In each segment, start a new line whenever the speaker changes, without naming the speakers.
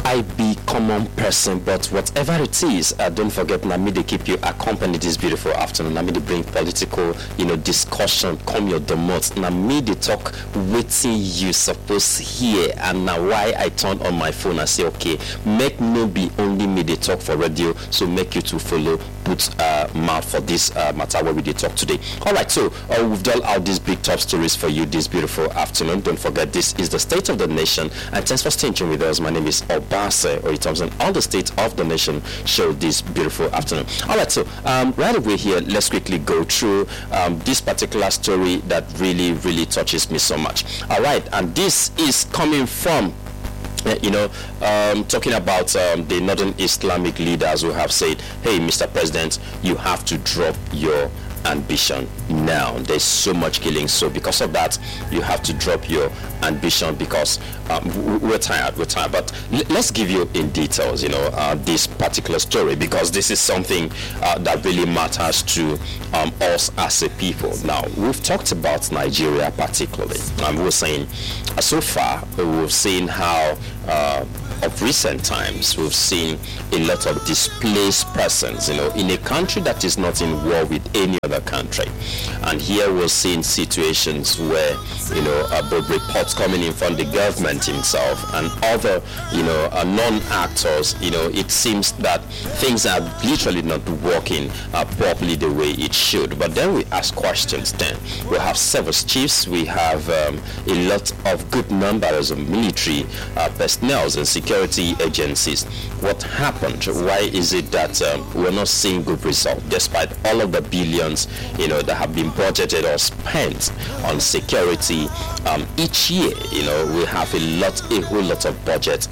I be common person, but whatever it is, don't forget Nami they keep you accompanied this beautiful afternoon. Nami they bring political, discussion, come your domot. Nami they talk waiting you supposed hear, and now why I turn on my phone and say, okay, make no be only me they talk for radio, so make you to follow, put mouth for this matter where we did talk today. All right, so we've done out these big top stories for you this beautiful afternoon. Don't forget, this is the State of the Nation, and thanks for staying tuned with us. My name is Obase Oyitomson on the State of the Nation show this beautiful afternoon. All right, so right away here, let's quickly go through this particular story that really, really touches me so much. All right, and this is coming from talking about the Northern Islamic leaders who have said, hey, Mr. President, you have to drop your ambition now. There's so much killing, so because of that you have to drop your ambition because we're tired. But let's give you in details this particular story, because this is something that really matters to us as a people. Now, we've talked about Nigeria particularly, and we're saying so far we've seen how of recent times we've seen a lot of displaced persons in a country that is not in war with any other country. And here we're seeing situations where both reports coming in from the government himself and other non-actors, it seems that things are literally not working properly the way it should. But then we ask questions. Then we have service chiefs, we have a lot of good numbers of military personnel and security agencies. What happened? Why is it that we're not seeing good results despite all of the billions that have been budgeted or spent on security each year? We have a whole lot of budget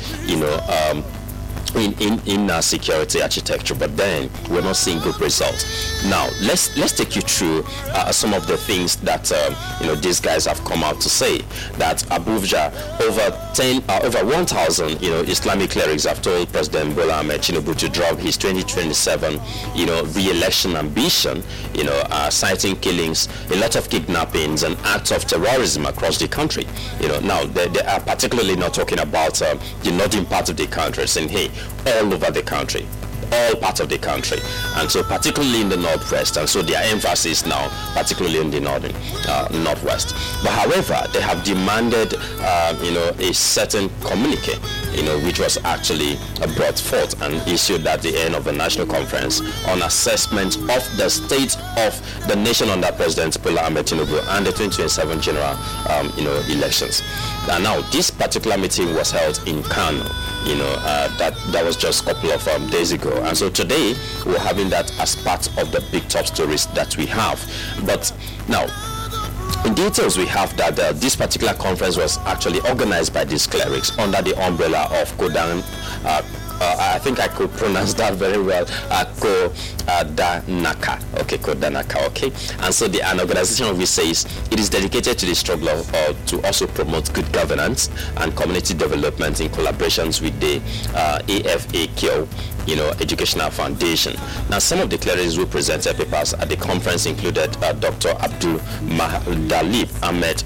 in our security architecture, but then we're not seeing good results. Now let's take you through some of the things that these guys have come out to say. That Abuja, over 1,000 Islamic clerics have told President Bola Ahmed Tinubu to drop his 2027 re-election ambition, citing killings, a lot of kidnappings and acts of terrorism across the country. Now they are particularly not talking about the northern part of the country, saying, hey, all over the country, all parts of the country, and so particularly in the northwest, and so their emphasis now particularly in the northwest. But however, they have demanded a certain communique which was actually brought forth and issued at the end of the national conference on assessment of the state of the nation under President Bola Ahmed Tinubu and the 2027 general elections. And now this particular meeting was held in Kano. That was just a couple of days ago, and so today we're having that as part of the big top stories that we have. But now, in details, we have that this particular conference was actually organized by these clerics under the umbrella of Kodan. I think I could pronounce that very well. Kodanaka. Okay, Kodanaka. Okay. And so an organization which says it is dedicated to the struggle to also promote good governance and community development in collaborations with the AFAQ, Educational Foundation. Now, some of the clerics who presented papers at the conference included Dr. Abdul Mahadalib Ahmed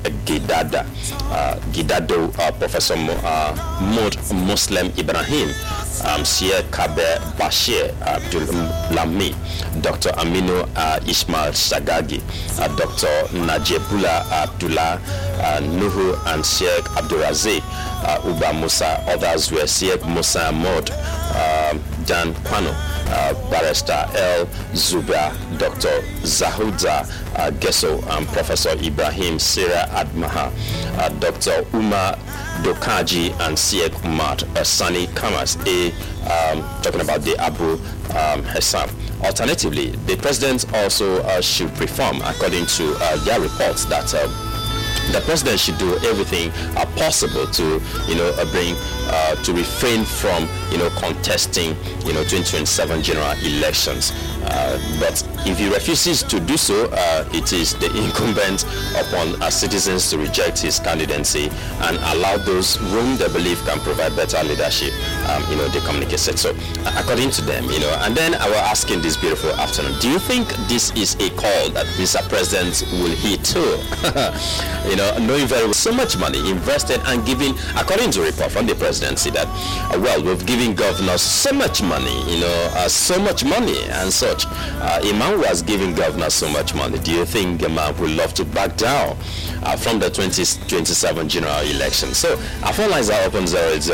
Gidado, Professor Muslim Ibrahim, Syed Kabe Bashir Abdul Lami, Dr. Aminu Ismail Sagagi, Dr. Najibullah Abdullah Nuhu, and Sheikh Abdurazik Uba Musa. Others were Sheikh Musa Ahmad, Dan Kwano, Barrister El Zuba, Dr. Zahuda Gesso, Professor Ibrahim Sira Admaha, Dr. Umar Dokaji, and Sheikh Umar Sani Kamas, talking about the Abu Hassan. Alternatively, the president also should reform, according to their reports, that the president should do everything possible to bring to refrain from contesting 2027 general elections. But if he refuses to do so, it is the incumbent upon citizens to reject his candidacy and allow those whom they believe can provide better leadership, they communicate. So according to them, and then I was asking this beautiful afternoon, do you think this is a call that Mr. President will heed to? knowing very well so much money invested and giving, according to a report from the presidency, that we've given governors so much money, so much money and such. A man who has given governors so much money, do you think a man would love to back down from the 2027 general election? So our phone lines are open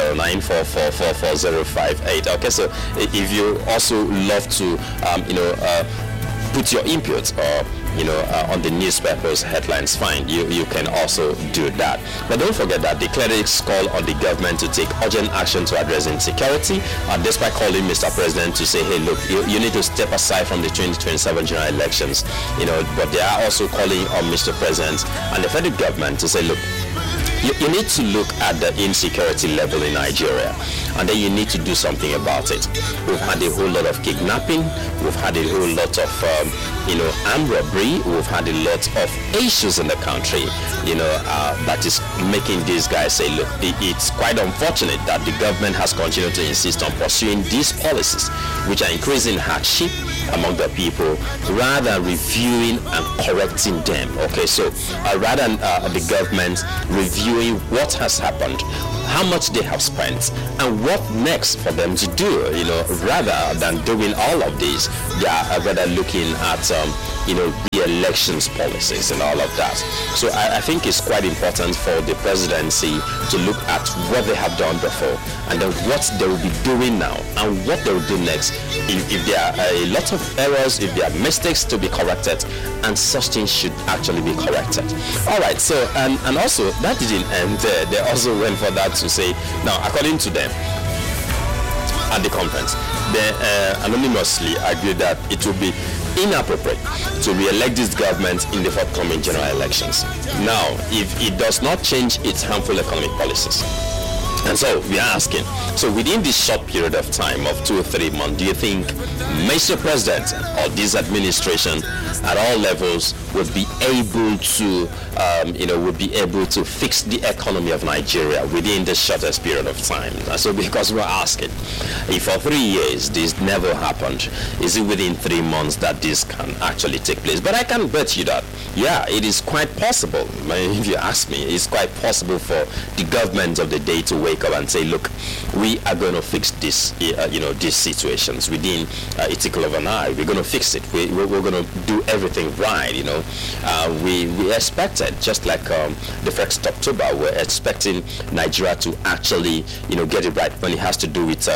08094444058. Okay, so if you also love to put your input or on the newspapers headlines, fine, you can also do that. But don't forget that the clerics call on the government to take urgent action to address insecurity, despite calling Mr. President to say, hey, look, you need to step aside from the 2027 general elections, but they are also calling on Mr. President and the federal government to say, look, you need to look at the insecurity level in Nigeria, and then you need to do something about it. We've had a whole lot of kidnapping, we've had a whole lot of armed robbery, we've had a lot of issues in the country, that is making these guys say, look, it's quite unfortunate that the government has continued to insist on pursuing these policies, which are increasing hardship among the people, rather than reviewing and correcting them. Okay, so rather than the government reviewing what has happened, how much they have spent, and what next for them to do, rather than doing all of this, they are rather looking at the elections policies and all of that. So I think it's quite important for the presidency to look at what they have done before, and then what they will be doing now, and what they will do next. If there are a lot of errors, if there are mistakes to be corrected, and such things should actually be corrected. All right, so and also that didn't end there. They also went for that to say, now according to them at the conference, they anonymously argued that it would be inappropriate to re-elect this government in the forthcoming general elections. Now, if it does not change its harmful economic policies. And so we are asking, so within this short period of time of 2 or 3 months, do you think Mr. President or this administration at all levels would be able to, fix the economy of Nigeria within the shortest period of time? And so because we're asking, if for 3 years this never happened, is it within 3 months that this can actually take place? But I can bet you that, yeah, it is quite possible. If you ask me, it's quite possible for the government of the day to wake up and say, look, we are going to fix this, these situations within a tickle of an eye. We're going to fix it. We're going to do everything right. We expected, just like the 1st October, we're expecting Nigeria to actually, get it right when it has to do with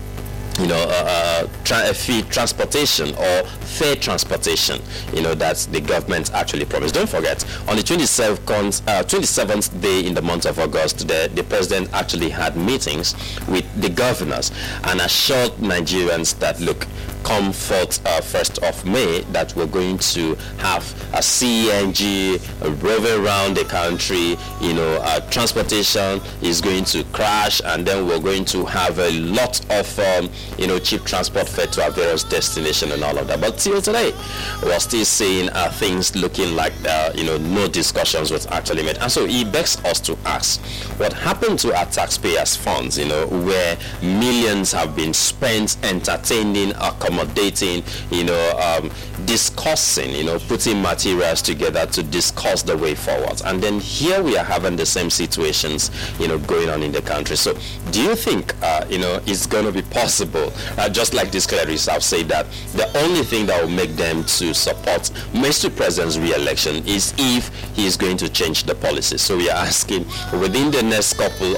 transportation or fair transportation, that the government actually promised. Don't forget, on the 27th day in the month of August, the president actually had meetings with the governors and assured Nigerians that, look, come 1st of May, that we're going to have a CNG roving around the country, transportation is going to crash, and then we're going to have a lot of cheap transport fare to our various destinations and all of that. But till today, we're still seeing things looking like no discussions was actually made. And so it begs us to ask, what happened to our taxpayers' funds, where millions have been spent entertaining, accommodating, discussing, putting materials together to discuss the way forward. And then here we are having the same situations, going on in the country. So do you think, it's going to be possible, just like these clerics have said, that the only thing that will make them to support Mr. President's re-election is if he is going to change the policy? So we are asking, within the next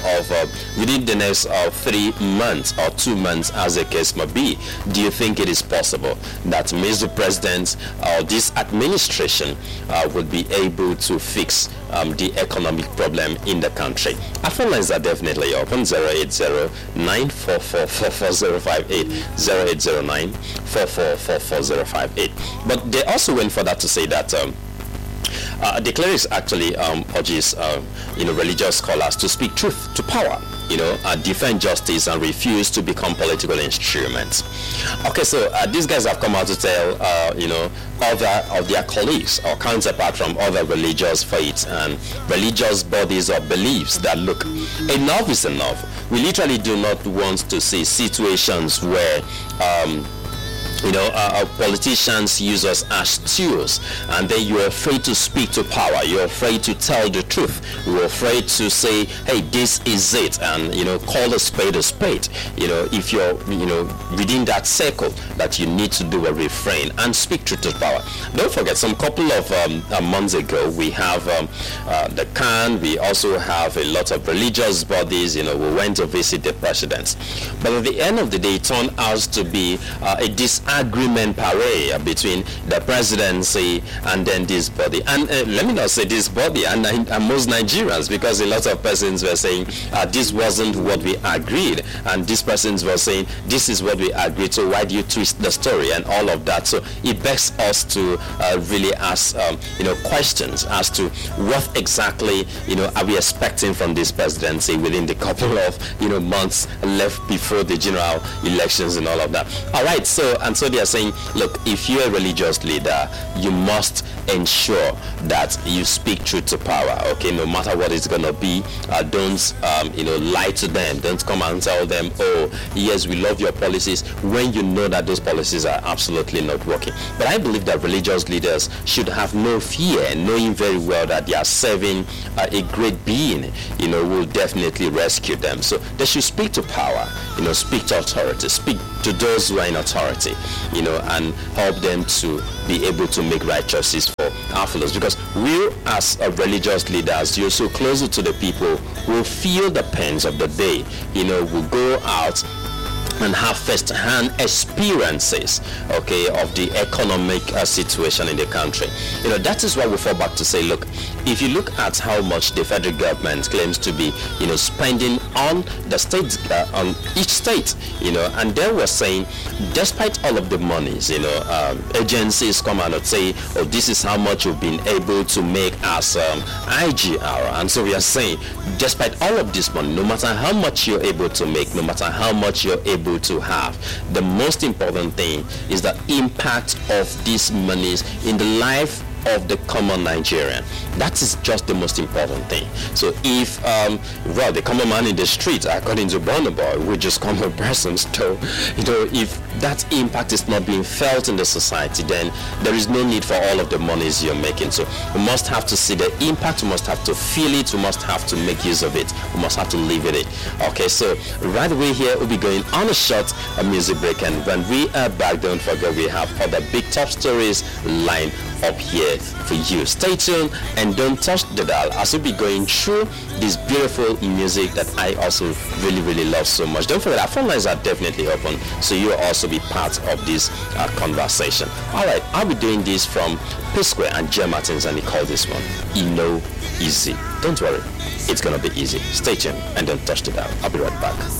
3 months or 2 months, as the case may be, do you think it is possible that Mr. President or this administration would be able to fix the economic problem in the country? Our phone lines are definitely open. 080-944-44058, 0809-444-4058. But they also went for that to say that the clerics actually urges religious scholars to speak truth to power, defend justice and refuse to become political instruments. Okay, so these guys have come out to tell other of their colleagues or counterparts from other religious faiths and religious bodies or beliefs that, look, enough is enough. We literally do not want to see situations where Politicians use us as tools, and then you're afraid to speak to power. You're afraid to tell the truth. You're afraid to say, hey, this is it, and call a spade a spade. If you're within that circle, that you need to do a refrain and speak truth to power. Don't forget, some couple of months ago, we have the CAN. We also have a lot of religious bodies. We went to visit the presidents, but at the end of the day, it turned out to be a disagreement parade between the presidency and then this body. And let me not say this body and most Nigerians, because a lot of persons were saying this wasn't what we agreed, and these persons were saying this is what we agreed. So why do you twist the story and all of that? So it begs us to really ask questions as to what exactly are we expecting from this presidency within the couple of months left before the general elections and all of that. All right, so they are saying, look, if you're a religious leader, you must ensure that you speak truth to power. Okay, no matter what it's gonna be, don't lie to them. Don't come and tell them, oh yes, we love your policies, when you know that those policies are absolutely not working. But I believe that religious leaders should have no fear, knowing very well that they are serving a great being, who will definitely rescue them. So they should speak to power, speak to authority, speak to those who are in authority, and help them to be able to make right choices for our fellows. Because we, as religious leaders, you're so closer to the people, will feel the pains of the day, will go out and have first-hand experiences, okay, of the economic situation in the country. That is why we fall back to say, look, if you look at how much the federal government claims to be, spending on the states, on each state, and they were saying, despite all of the monies, agencies come out and say, oh, this is how much you've been able to make as IGR, and so we are saying, despite all of this money, no matter how much you're able to make, no matter how much you're able to have, the most important thing is the impact of these monies in the life of the common Nigerian. That is just the most important thing. So if the common man in the street, according to Burna Boy, we're just common persons, so if that impact is not being felt in the society, then there is no need for all of the monies you're making. So we must have to see the impact, we must have to feel it, we must have to make use of it, we must have to live with it. Okay, so right away here we'll be going on a short music break, and when we are back, don't forget we have other big top stories lined up here for you. Stay tuned and don't touch the dial as we'll be going through this beautiful music that I also really love so much. Don't forget, our phone lines are definitely open, so you'll also be part of this conversation. Alright, I'll be doing this from P Square and Jay Martins, and he called this one Easy. Don't worry, it's gonna be easy. Stay tuned and don't touch the dial. I'll be right back.